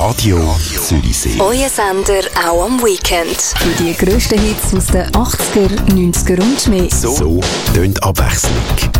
Radio Zürichsee. Euer Sender auch am Weekend. Für die grössten Hits aus den 80er, 90er und mehr. So tönt Abwechslung.